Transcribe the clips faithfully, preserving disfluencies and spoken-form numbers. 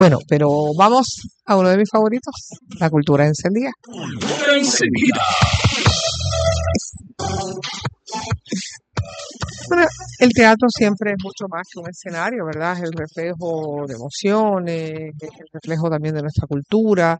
Bueno, pero vamos a uno de mis favoritos, la cultura encendida. Cultura encendida. Bueno, el teatro siempre es mucho más que un escenario, ¿verdad? Es el reflejo de emociones, es el reflejo también de nuestra cultura.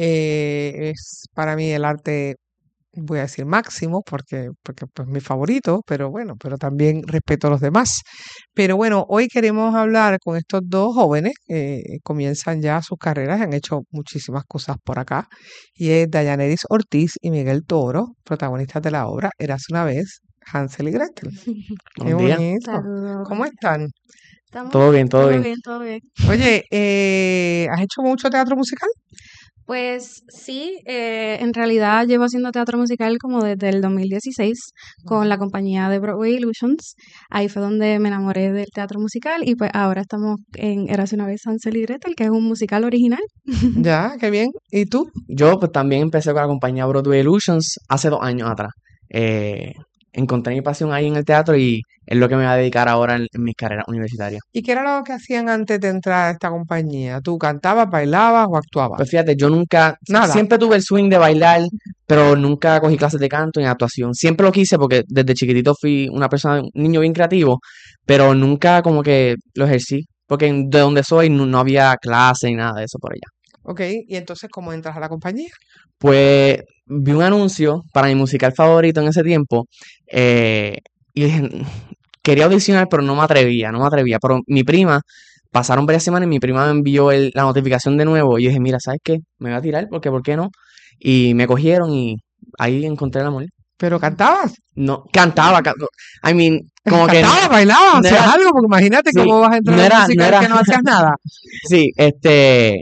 eh, es para mí el arte, voy a decir máximo, porque, porque pues mi favorito, pero bueno, pero también respeto a los demás. Pero bueno, hoy queremos hablar con estos dos jóvenes que comienzan ya sus carreras, han hecho muchísimas cosas por acá, y es Dayaneris Ortiz y Miguel Toro, protagonistas de la obra Érase una vez, Hansel y Gretel. Qué Buen día. bonito. Saludos. ¿Cómo están? ¿Estamos? Todo bien, todo Todo bien. bien, todo bien. Oye, eh, ¿has hecho mucho teatro musical? Pues sí, eh, en realidad llevo haciendo teatro musical como desde el dos mil dieciséis con la compañía de Broadway Illusions. Ahí fue donde me enamoré del teatro musical y pues ahora estamos en Érase una vez Hansel y Gretel, que es un musical original. Ya, qué bien. ¿Y tú? Yo pues también empecé con la compañía Broadway Illusions hace dos años atrás. Eh, encontré mi pasión ahí en el teatro y es lo que me voy a dedicar ahora en, en mis carreras universitarias. ¿Y qué era lo que hacían antes de entrar a esta compañía? ¿Tú cantabas, bailabas o actuabas? Pues fíjate, yo nunca, Nada. siempre tuve el swing de bailar, pero nunca cogí clases de canto ni actuación. Siempre lo quise porque desde chiquitito fui una persona, un niño bien creativo, pero nunca como que lo ejercí, porque en- de donde soy no, no había clase ni nada de eso por allá. Ok, ¿y entonces cómo entras a la compañía? Pues vi un anuncio para mi musical favorito en ese tiempo eh, y dije, "Mm, quería audicionar, pero no me atrevía, no me atrevía. Pero mi prima, pasaron varias semanas y mi prima me envió el- la notificación de nuevo y yo dije, mira, ¿sabes qué? Me voy a tirar porque, ¿por qué no? Y me cogieron y ahí encontré el amor. ¿Pero cantabas? No, cantaba, can- I mean, como que ¿Cantabas, bailabas, no hacías era- algo? Porque imagínate sí, cómo vas a entrar no a era- un no musical era- que no hacías nada. sí, este,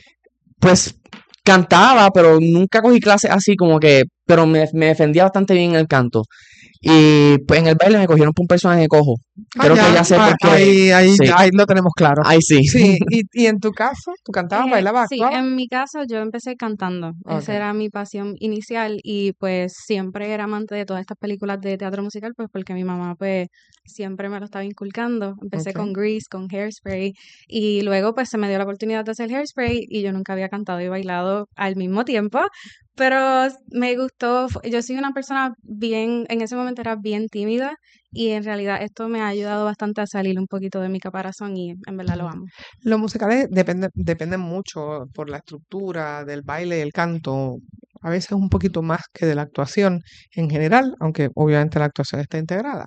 pues cantaba, pero nunca cogí clases así como que, pero me, me defendía bastante bien en el canto. Y pues en el baile me cogieron por un personaje cojo. Ah, Creo que ya, ya sé ah, por qué. ahí, ahí, Sí, ahí lo tenemos claro. ahí sí. Sí, y, y en tu caso, ¿tú cantabas, Eh, bailabas, sí, actuabas? en mi caso yo empecé cantando. Ok. Esa era mi pasión inicial y pues siempre era amante de todas estas películas de teatro musical, pues porque mi mamá pues siempre me lo estaba inculcando. Empecé Ok. con Grease, con Hairspray y luego pues se me dio la oportunidad de hacer Hairspray y yo nunca había cantado y bailado al mismo tiempo, pero me gustó. fu- Yo soy una persona bien, en ese momento era bien tímida y en realidad esto me ha ayudado bastante a salir un poquito de mi caparazón y en verdad lo amo. Los musicales dependen, dependen mucho por la estructura del baile y el canto, a veces un poquito más que de la actuación en general, aunque obviamente la actuación está integrada.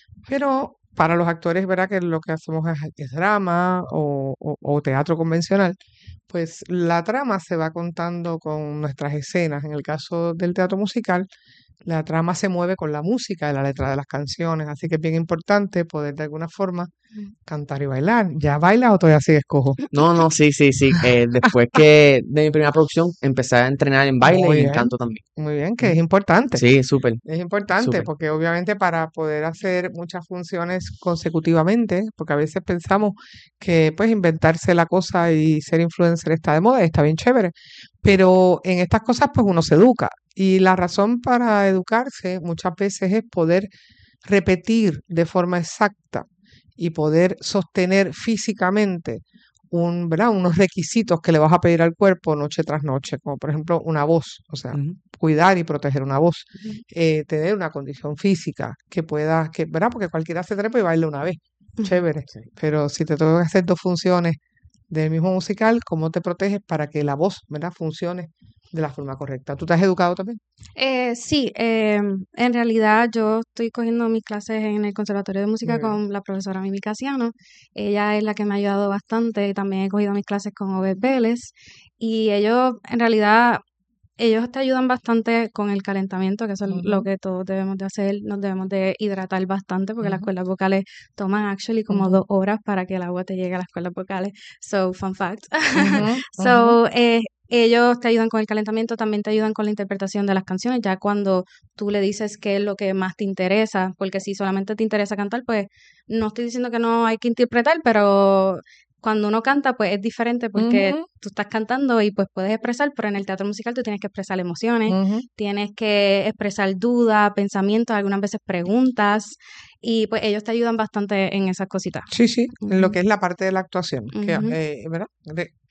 Pero para los actores, ¿verdad? Que lo que hacemos es, es drama o, o- o teatro convencional, pues la trama se va contando con nuestras escenas. En el caso del teatro musical, la trama se mueve con la música y la letra de las canciones, así que es bien importante poder de alguna forma cantar y bailar. ¿Ya bailas o todavía sigues cojo? No, no, sí, sí, sí. Eh, después que de mi primera producción empecé a entrenar en baile Muy y en bien, canto también. muy bien, que es importante. Sí, súper, Es importante súper. porque obviamente para poder hacer muchas funciones consecutivamente, porque a veces pensamos que pues inventarse la cosa y ser influencer está de moda, y está bien chévere, pero en estas cosas pues uno se educa y la razón para educarse muchas veces es poder repetir de forma exacta y poder sostener físicamente un, ¿verdad? unos requisitos que le vas a pedir al cuerpo noche tras noche, como por ejemplo una voz, o sea, Ujú. cuidar y proteger una voz, Ujú. eh, tener una condición física que pueda, que, ¿verdad? Porque cualquiera se trepa y baila una vez, Ujú. chévere, Sí. pero si te tengo que hacer dos funciones del mismo musical, ¿cómo te proteges para que la voz, ¿verdad? funcione de la forma correcta? ¿Tú te has educado también? Eh, sí, em, en realidad yo estoy cogiendo mis clases en el Conservatorio de Música Muy bien. con la profesora Mimi Casiano. Ella es la que me ha ayudado bastante. También he cogido mis clases con Obed Vélez. Y ellos, en realidad, ellos te ayudan bastante con el calentamiento, que eso es lo Ujú, que todos debemos de hacer. Nos debemos de hidratar bastante porque las ujú, cuerdas vocales toman actually como ujú, dos horas para que el agua te llegue a las cuerdas vocales. So, fun fact. ujú, ujú. So, eh, ellos te ayudan con el calentamiento, también te ayudan con la interpretación de las canciones, ya cuando tú le dices qué es lo que más te interesa, porque si solamente te interesa cantar, pues no estoy diciendo que no hay que interpretar, pero cuando uno canta, pues es diferente porque Ujú, tú estás cantando y pues puedes expresar, pero en el teatro musical tú tienes que expresar emociones, ujú. tienes que expresar dudas, pensamientos, algunas veces preguntas, y pues ellos te ayudan bastante en esas cositas. Sí, sí, en lo Ujú, que es la parte de la actuación, que, ujú. eh, ¿verdad? De-